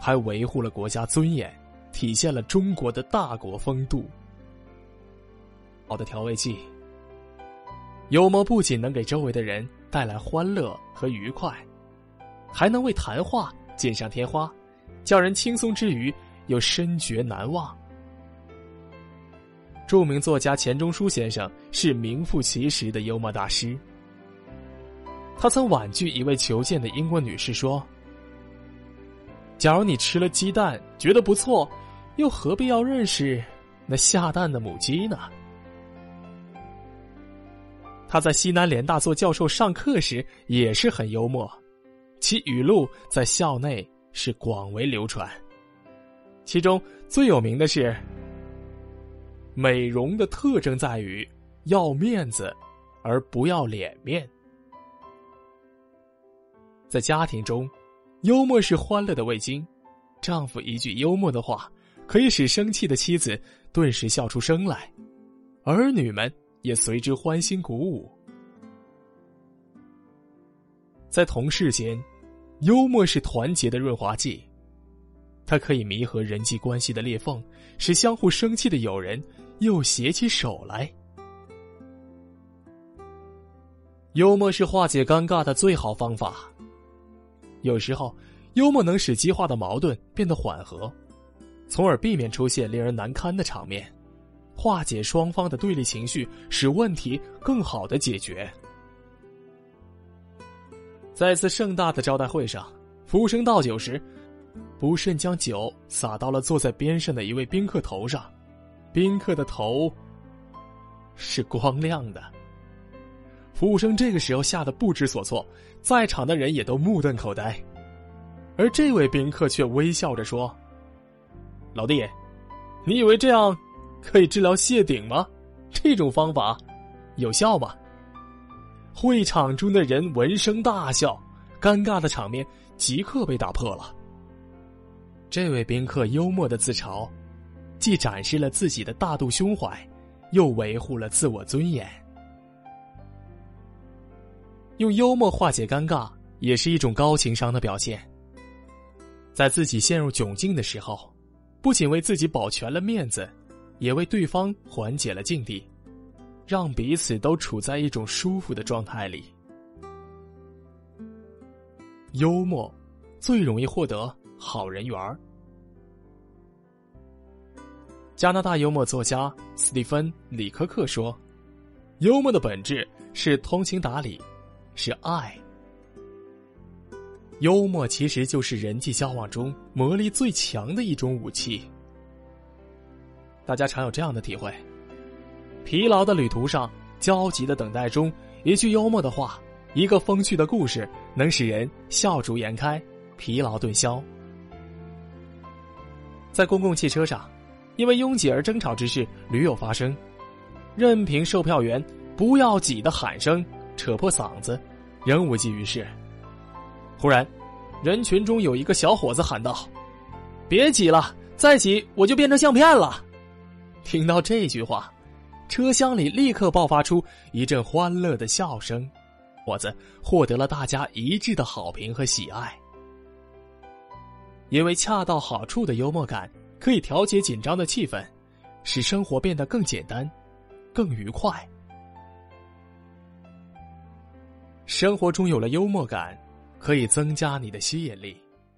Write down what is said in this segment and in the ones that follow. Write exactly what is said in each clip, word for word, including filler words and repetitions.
还维护了国家尊严，体现了中国的大国风度。好的调味剂，幽默不仅能给周围的人带来欢乐和愉快，还能为谈话锦上添花，叫人轻松之余又深觉难忘。著名作家钱钟书先生是名副其实的幽默大师。他曾婉拒一位求见的英国女士说，假如你吃了鸡蛋觉得不错，又何必要认识那下蛋的母鸡呢？他在西南联大做教授上课时也是很幽默，其语录在校内是广为流传。其中最有名的是，美容的特征在于要面子而不要脸面。在家庭中，幽默是欢乐的味精，丈夫一句幽默的话可以使生气的妻子顿时笑出声来，儿女们也随之欢欣鼓舞。在同事间，幽默是团结的润滑剂，它可以弥合人际关系的裂缝，使相互生气的友人又携起手来。幽默是化解尴尬的最好方法。有时候，幽默能使激化的矛盾变得缓和，从而避免出现令人难堪的场面，化解双方的对立情绪，使问题更好地解决。在一次盛大的招待会上，服务生倒酒时，不慎将酒洒到了坐在边上的一位宾客头上，宾客的头是光亮的。服务生这个时候吓得不知所措，在场的人也都目瞪口呆。而这位宾客却微笑着说，老弟，你以为这样可以治疗谢顶吗？这种方法有效吗？会场中的人闻声大笑，尴尬的场面即刻被打破了。这位宾客幽默的自嘲，既展示了自己的大度胸怀，又维护了自我尊严。用幽默化解尴尬，也是一种高情商的表现。在自己陷入窘境的时候，不仅为自己保全了面子，也为对方缓解了境地，让彼此都处在一种舒服的状态里。幽默最容易获得好人缘。加拿大幽默作家斯蒂芬·里科克说，幽默的本质是通情达理，是爱。幽默其实就是人际交往中魔力最强的一种武器。大家常有这样的体会，疲劳的旅途上，焦急的等待中，一句幽默的话，一个风趣的故事，能使人笑逐颜开，疲劳顿消。在公共汽车上，因为拥挤而争吵之事屡有发生，任凭售票员不要挤的喊声扯破嗓子，仍无济于事。忽然，人群中有一个小伙子喊道，别挤了，再挤我就变成相片了。听到这句话，车厢里立刻爆发出一阵欢乐的笑声，伙子获得了大家一致的好评和喜爱。因为恰到好处的幽默感可以调节紧张的气氛，使生活变得更简单，更愉快。生活中有了幽默感，可以增加你的吸引力。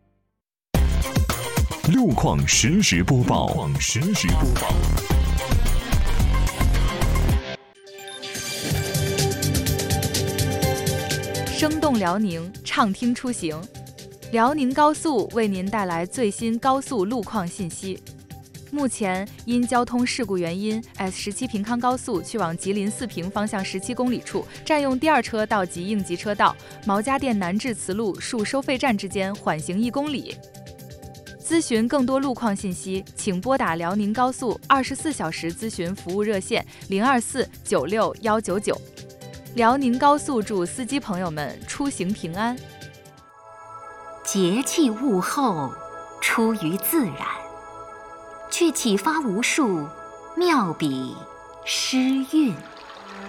路况实时播报，路况实时播报。 生动辽宁，畅听出行。辽宁高速为您带来最新高速路况信息。目前因交通事故原因 ，S 十七 平康高速去往吉林四平方向十七公里处占用第二车道及应急车道，毛家店南至慈路树收费站之间缓行一公里。咨询更多路况信息，请拨打辽宁高速二十四小时咨询服务热线零二四九六幺九九。辽宁高速祝司机朋友们出行平安。 节气物候，出于自然，却启发无数妙笔诗韵。